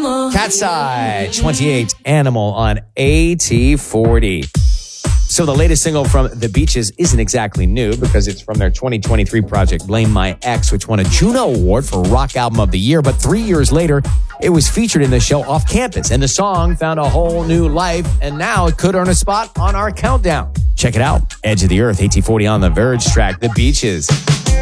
Cat's Eye 28 Animal on AT40. So the latest single from The Beaches isn't exactly new because it's from their 2023 project Blame My Ex, which won a Juno Award for Rock Album of the Year. But 3 years later, it was featured in the show Off Campus, and the song found a whole new life, and now it could earn a spot on our countdown. Check it out. Edge of the Earth, AT40 on the Verge track, The Beaches.